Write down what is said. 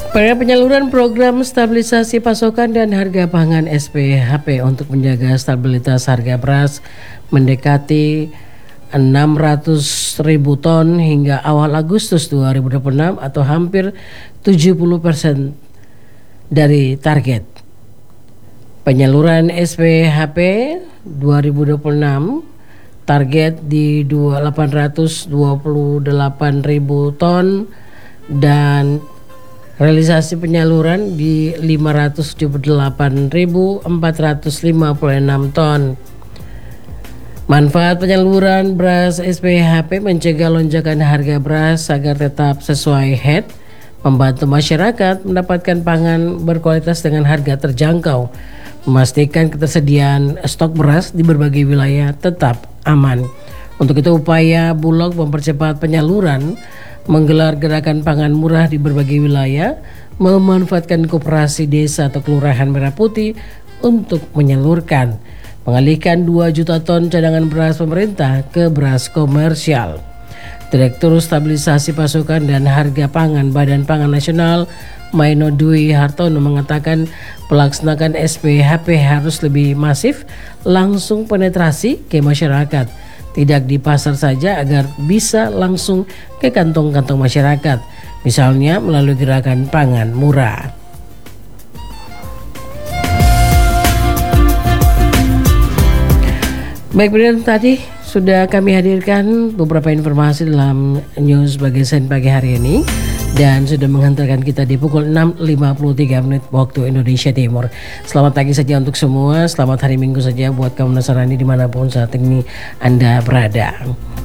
Pada penyaluran program stabilisasi pasokan dan harga pangan SPHP untuk menjaga stabilitas harga beras mendekati 600.000 ton hingga awal Agustus 2026 atau hampir 70% dari target. Penyaluran SPHP 2026 target di 828.000 ton dan realisasi penyaluran di 578.456 ton. Manfaat penyaluran beras SPHP mencegah lonjakan harga beras agar tetap sesuai HEAD, membantu masyarakat mendapatkan pangan berkualitas dengan harga terjangkau, memastikan ketersediaan stok beras di berbagai wilayah tetap aman. Untuk itu upaya Bulog mempercepat penyaluran, menggelar gerakan pangan murah di berbagai wilayah, memanfaatkan koperasi desa atau kelurahan Merah Putih untuk menyalurkan, mengalihkan 2 juta ton cadangan beras pemerintah ke beras komersial. Direktur Stabilisasi Pasokan dan Harga Pangan Badan Pangan Nasional Maino Dwi Hartono mengatakan pelaksanaan SPHP harus lebih masif, langsung penetrasi ke masyarakat, tidak di pasar saja agar bisa langsung ke kantong-kantong masyarakat, misalnya melalui gerakan pangan murah. Baik, benar tadi sudah kami hadirkan beberapa informasi dalam news bagian pagi hari ini dan sudah menghantarkan kita di pukul 6.53 waktu Indonesia Timur. Selamat pagi saja untuk semua, selamat hari Minggu saja buat kaum Nasrani dimanapun saat ini Anda berada.